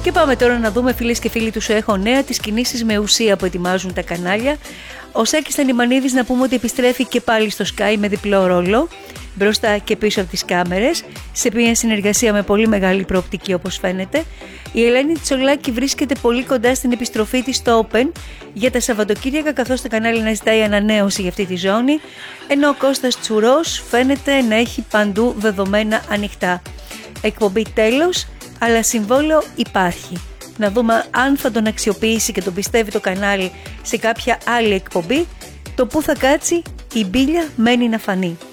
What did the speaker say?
Και πάμε τώρα να δούμε, φίλες και φίλοι του Σου Έχω Νέα, τις κινήσεις με ουσία που ετοιμάζουν τα κανάλια. Ο Σάκης Τανιμανίδης, να πούμε ότι επιστρέφει και πάλι στο Sky με διπλό ρόλο, μπροστά και πίσω από τις κάμερες, σε μια συνεργασία με πολύ μεγάλη προοπτική όπως φαίνεται. Η Ελένη Τσολάκη βρίσκεται πολύ κοντά στην επιστροφή της στο Open για τα Σαββατοκύριακα, καθώς το κανάλι να ζητάει ανανέωση για αυτή τη ζώνη, ενώ ο Κώστας Τσουρός φαίνεται να έχει παντού δεδομένα ανοιχτά. Εκπομπή τέλος, αλλά συμβόλαιο υπάρχει. Να δούμε αν θα τον αξιοποιήσει και τον πιστεύει το κανάλι σε κάποια άλλη εκπομπή. Το που θα κάτσει η μπίλια μένει να φανεί.